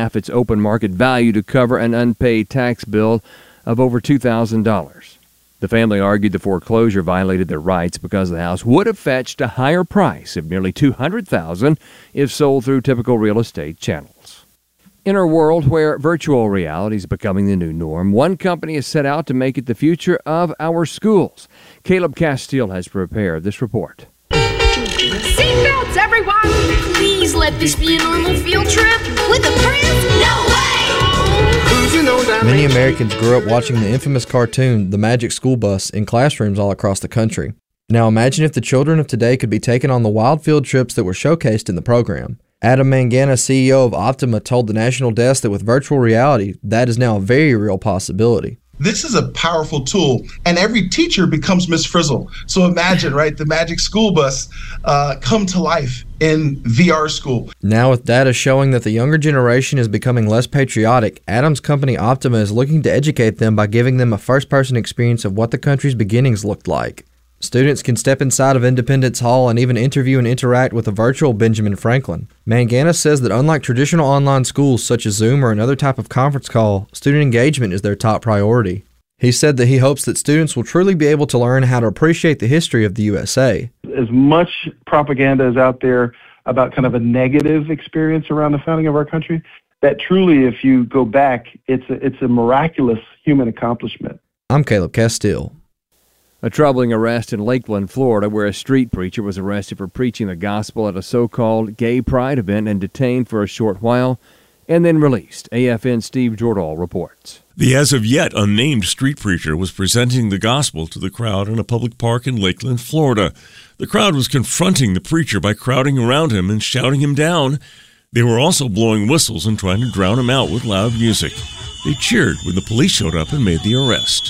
half its open market value to cover an unpaid tax bill of over $2,000. The family argued the foreclosure violated their rights because the house would have fetched a higher price of nearly $200,000 if sold through typical real estate channels. In a world where virtual reality is becoming the new norm, one company is set out to make it the future of our schools. Caleb Castile has prepared this report. Seatbelts, everyone! Please let this be a normal field trip. With a friend? No way! Many Americans grew up watching the infamous cartoon, The Magic School Bus, in classrooms all across the country. Now imagine if the children of today could be taken on the wild field trips that were showcased in the program. Adam Mangana, CEO of Optima, told the National Desk that with virtual reality, that is now a very real possibility. This is a powerful tool, and every teacher becomes Miss Frizzle. So imagine, right, the Magic School Bus come to life in VR school. Now with data showing that the younger generation is becoming less patriotic, Adam's company Optima is looking to educate them by giving them a first-person experience of what the country's beginnings looked like. Students can step inside of Independence Hall and even interview and interact with a virtual Benjamin Franklin. Mangana says that unlike traditional online schools such as Zoom or another type of conference call, student engagement is their top priority. He said that he hopes that students will truly be able to learn how to appreciate the history of the USA. As much propaganda is out there about kind of a negative experience around the founding of our country, that truly, if you go back, it's a miraculous human accomplishment. I'm Caleb Castile. A troubling arrest in Lakeland, Florida, where a street preacher was arrested for preaching the gospel at a so-called gay pride event and detained for a short while and then released. AFN's Steve Jordahl reports. The as-of-yet unnamed street preacher was presenting the gospel to the crowd in a public park in Lakeland, Florida. The crowd was confronting the preacher by crowding around him and shouting him down. They were also blowing whistles and trying to drown him out with loud music. They cheered when the police showed up and made the arrest.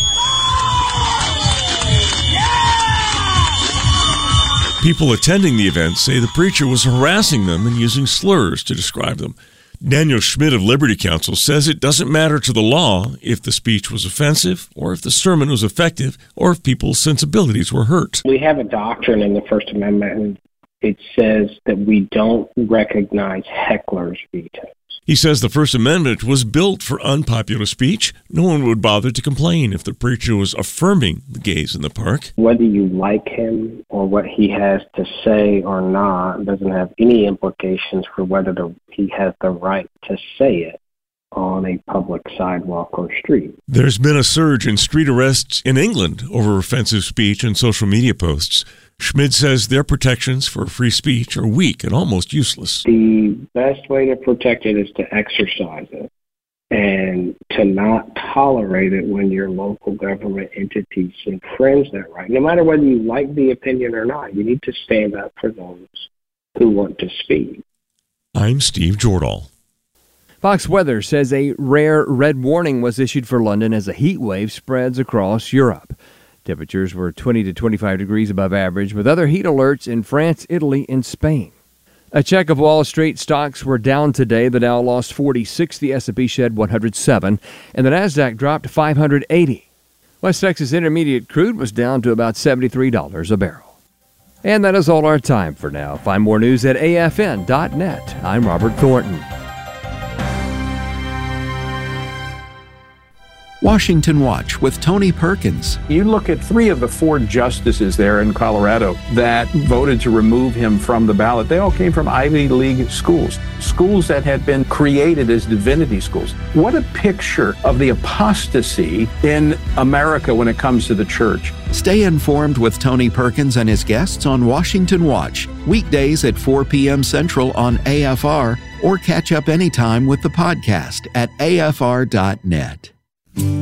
People attending the event say the preacher was harassing them and using slurs to describe them. Daniel Schmidt of Liberty Counsel says it doesn't matter to the law if the speech was offensive or if the sermon was effective or if people's sensibilities were hurt. We have a doctrine in the First Amendment, and it says that we don't recognize hecklers' vetoes. He says the First Amendment was built for unpopular speech. No one would bother to complain if the preacher was affirming the gays in the park. Whether you like him or what he has to say or not doesn't have any implications for whether he has the right to say it on a public sidewalk or street. There's been a surge in street arrests in England over offensive speech and social media posts. Schmidt says their protections for free speech are weak and almost useless. The best way to protect it is to exercise it and to not tolerate it when your local government entities infringe that right. No matter whether you like the opinion or not, you need to stand up for those who want to speak. I'm Steve Jordahl. Fox Weather says a rare red warning was issued for London as a heat wave spreads across Europe. Temperatures were 20 to 25 degrees above average, with other heat alerts in France, Italy, and Spain. A check of Wall Street stocks were down today. The Dow lost 46, the S&P shed 107, and the Nasdaq dropped 580. West Texas Intermediate crude was down to about $73 a barrel. And that is all our time for now. Find more news at afn.net. I'm Robert Thornton. Washington Watch with Tony Perkins. You look at 3 of the 4 justices there in Colorado that voted to remove him from the ballot. They all came from Ivy League schools, schools that had been created as divinity schools. What a picture of the apostasy in America when it comes to the church. Stay informed with Tony Perkins and his guests on Washington Watch, weekdays at 4 p.m. Central on AFR, or catch up anytime with the podcast at afr.net.